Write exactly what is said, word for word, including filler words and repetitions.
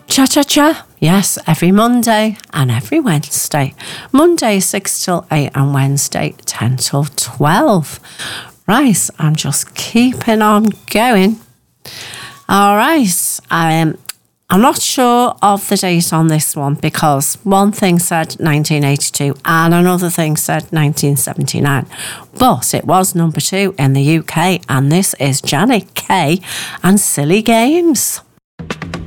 Cha-cha-cha, yes, every Monday and every Wednesday. Monday six till eight and Wednesday ten till twelve. Right, I'm just keeping on going. All right, um, I'm not sure of the date on this one because one thing said nineteen eighty-two and another thing said nineteen seventy-nine. But it was number two in the U K, and this is Janet Kay and Silly Games.